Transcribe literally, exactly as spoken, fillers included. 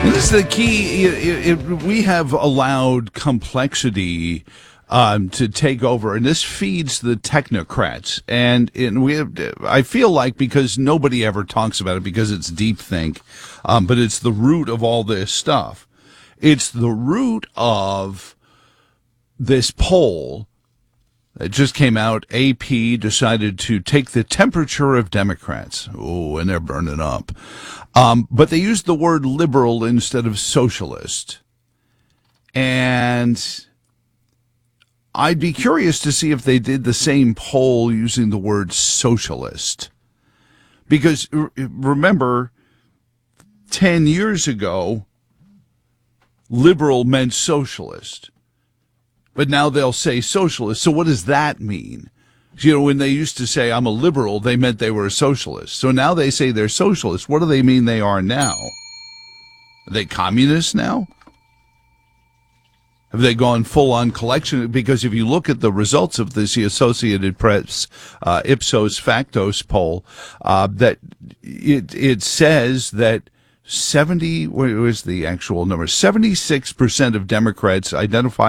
What is the key? It, it, we have allowed complexity um, to take over, and this feeds the technocrats. And, and we have, I feel like because nobody ever talks about it because it's deep think, um, but it's the root of all this stuff. It's the root of this poll that just came out. A P decided to take the temperature of Democrats. Oh, and they're burning up. Um, but they used the word liberal instead of socialist. And I'd be curious to see if they did the same poll using the word socialist. Because remember, ten years ago, liberal meant socialist. But now they'll say socialist. So what does that mean? You know, when they used to say, I'm a liberal, they meant they were a socialist. So now they say they're socialists. What do they mean they are now? Are they communists now? Have they gone full-on collection? Because if you look at the results of this, the Associated Press uh, Ipsos Factos poll, uh, that it it says that seventy, what was the actual number? seventy-six percent of Democrats identify